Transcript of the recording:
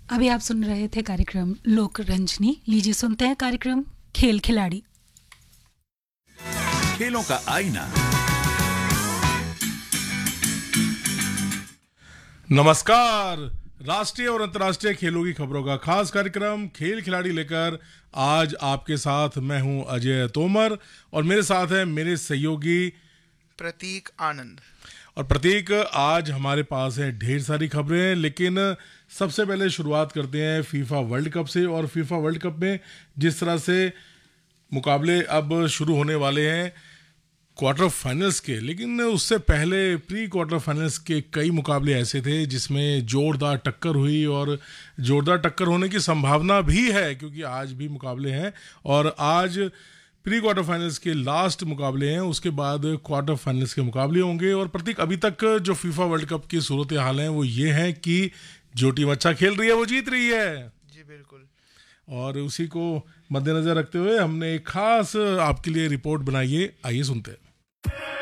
अभी आप सुन रहे थे कार्यक्रम लोक रंजनी। लीजिए सुनते हैं कार्यक्रम खेल खिलाड़ी। खेलों का आईना। नमस्कार। राष्ट्रीय और अंतर्राष्ट्रीय खेलों की खबरों का खास कार्यक्रम खेल खिलाड़ी लेकर आज आपके साथ मैं हूं अजय तोमर और मेरे साथ है मेरे सहयोगी प्रतीक आनंद। और प्रतीक, आज हमारे पास है ढेर सारी खबरें, लेकिन सबसे पहले शुरुआत करते हैं फीफा वर्ल्ड कप से। और फीफा वर्ल्ड कप में जिस तरह से मुकाबले अब शुरू होने वाले हैं क्वार्टर फाइनल्स के, लेकिन उससे पहले प्री क्वार्टर फाइनल्स के कई मुकाबले ऐसे थे जिसमें जोरदार टक्कर हुई और जोरदार टक्कर होने की संभावना भी है क्योंकि आज भी मुकाबले हैं। और आज प्री क्वार्टर फाइनल्स के लास्ट मुकाबले हैं, उसके बाद क्वार्टर फाइनल्स के मुकाबले होंगे। और प्रतीक, अभी तक जो फीफा वर्ल्ड कप की सूरत हाल है वो ये है कि जो टीम अच्छा खेल रही है वो जीत रही है। जी बिल्कुल। और उसी को मद्देनजर रखते हुए हमने एक खास आपके लिए रिपोर्ट बनाई है, आइए सुनते हैं।